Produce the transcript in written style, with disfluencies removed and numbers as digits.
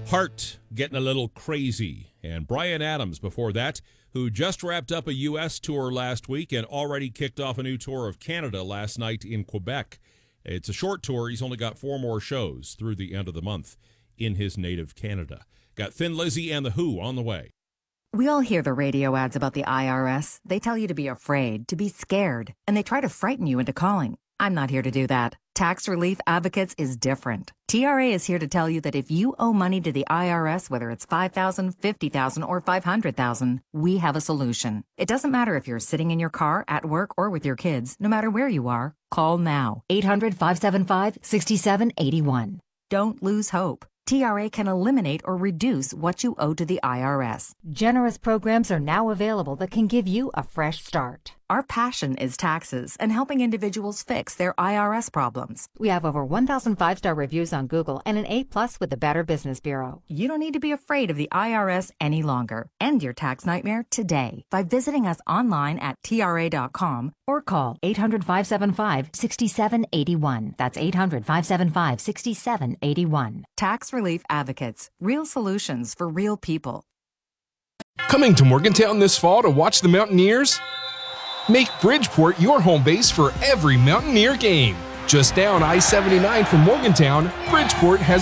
Heart getting a little crazy. And Bryan Adams before that, who just wrapped up a U.S. tour last week and already kicked off a new tour of Canada last night in Quebec. It's a short tour. He's only got 4 more shows through the end of the month in his native Canada. Got Thin Lizzy and The Who on the way. We all hear the radio ads about the IRS. They tell you to be afraid, to be scared, and they try to frighten you into calling. I'm not here to do that. Tax Relief Advocates is different. TRA is here to tell you that if you owe money to the IRS, whether it's $5,000, $50,000, or $500,000, we have a solution. It doesn't matter if you're sitting in your car, at work, or with your kids. No matter where you are, call now. 800-575-6781. Don't lose hope. TRA can eliminate or reduce what you owe to the IRS. Generous programs are now available that can give you a fresh start. Our passion is taxes and helping individuals fix their IRS problems. We have over 1,000 5-star reviews on Google and an A+ with the Better Business Bureau. You don't need to be afraid of the IRS any longer. End your tax nightmare today by visiting us online at TRA.com or call 800-575-6781. That's 800-575-6781. Tax Relief Advocates. Real solutions for real people. Coming to Morgantown this fall to watch the Mountaineers? Make Bridgeport your home base for every Mountaineer game. Just down I-79 from Morgantown, Bridgeport has